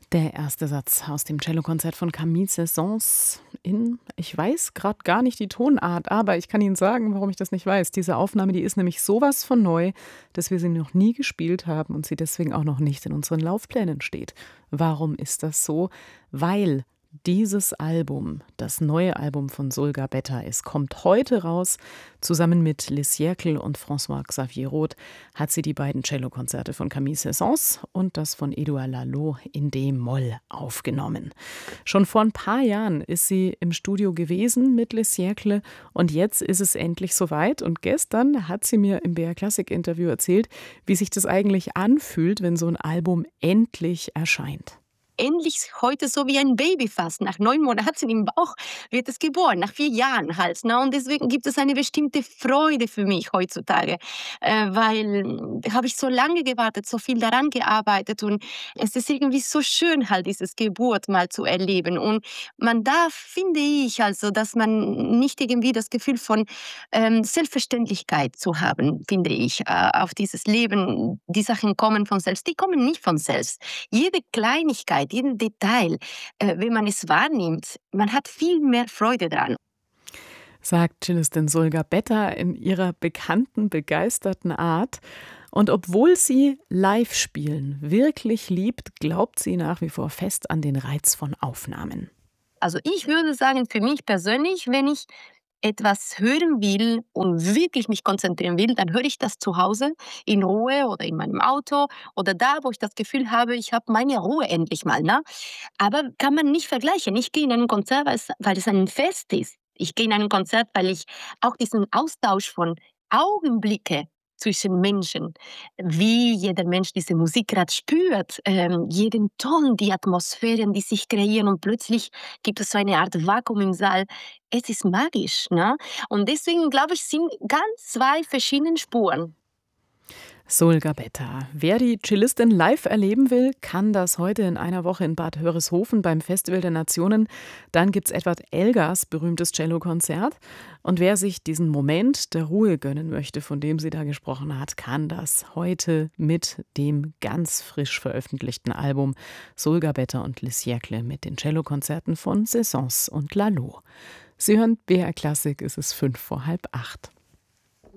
Der erste Satz aus dem Cellokonzert von Camille Saint-Saëns ich weiß gerade gar nicht die Tonart, aber ich kann Ihnen sagen, warum ich das nicht weiß. Diese Aufnahme, die ist nämlich sowas von neu, dass wir sie noch nie gespielt haben und sie deswegen auch noch nicht in unseren Laufplänen steht. Warum ist das so? Weil dieses Album, das neue Album von Solga Betta kommt heute raus. Zusammen mit Les Siècles und François-Xavier Roth hat sie die beiden Cellokonzerte von Camille Saint-Saëns und das von Édouard Laloux in D-Moll aufgenommen. Schon vor ein paar Jahren ist sie im Studio gewesen mit Les Siècles und jetzt ist es endlich soweit. Und gestern hat sie mir im BR Klassik Interview erzählt, wie sich das eigentlich anfühlt, wenn so ein Album endlich erscheint. Endlich heute so wie ein Baby fast. Nach 9 Monaten im Bauch wird es geboren, nach 4 Jahren halt, ne? Und deswegen gibt es eine bestimmte Freude für mich heutzutage, weil habe ich so lange gewartet, so viel daran gearbeitet und es ist irgendwie so schön halt, dieses Geburt mal zu erleben. Und man darf, finde ich, also, dass man nicht irgendwie das Gefühl von, Selbstverständlichkeit zu haben, finde ich, auf dieses Leben. Die Sachen kommen von selbst, die kommen nicht von selbst. Jede Kleinigkeit, jeden Detail, wenn man es wahrnimmt, man hat viel mehr Freude dran. Sagt Cellistin Solga Betta in ihrer bekannten, begeisterten Art. Und obwohl sie Live-Spielen wirklich liebt, glaubt sie nach wie vor fest an den Reiz von Aufnahmen. Also ich würde sagen, für mich persönlich, wenn ich etwas hören will und wirklich mich konzentrieren will, dann höre ich das zu Hause in Ruhe oder in meinem Auto oder da, wo ich das Gefühl habe, ich habe meine Ruhe endlich mal. Ne? Aber kann man nicht vergleichen. Ich gehe in ein Konzert, weil es ein Fest ist. Ich gehe in ein Konzert, weil ich auch diesen Austausch von Augenblicke zwischen Menschen, wie jeder Mensch diese Musik gerade spürt, jeden Ton, die Atmosphären, die sich kreieren und plötzlich gibt es so eine Art Vakuum im Saal. Es ist magisch, ne? Und deswegen glaube ich, sind ganz zwei verschiedene Spuren. Solga Betta. Wer die Cellistin live erleben will, kann das heute in einer Woche in Bad Hörishofen beim Festival der Nationen. Dann gibt's Edward Elgars berühmtes Cellokonzert. Und wer sich diesen Moment der Ruhe gönnen möchte, von dem sie da gesprochen hat, kann das heute mit dem ganz frisch veröffentlichten Album Solga Betta und Les Siècles mit den Cellokonzerten von Saint-Saëns und Laloux. Sie hören BR Klassik, es ist 7:05.